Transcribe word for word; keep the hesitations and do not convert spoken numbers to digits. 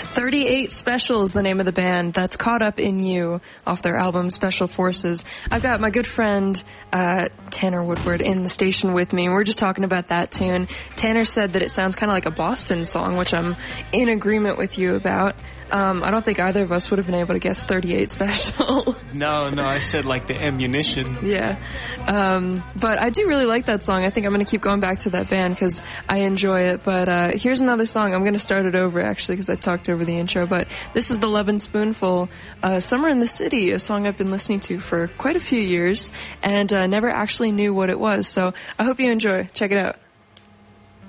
thirty-eight Special is the name of the band. That's Caught Up in You off their album Special Forces. I've got my good friend uh, Tanner Woodward in the station with me, and we're just talking about that tune. Tanner said that it sounds kind of like a Boston song, which I'm in agreement with you about. Um, I don't think either of us would have been able to guess thirty-eight Special. No, no, I said like the ammunition. Yeah. Um, but I do really like that song. I think I'm going to keep going back to that band because I enjoy it. But uh, here's another song. I'm going to start it over, actually, because I talked over the intro. But this is The Lovin' Spoonful, uh, Summer in the City, a song I've been listening to for quite a few years and uh, never actually knew what it was. So I hope you enjoy. Check it out.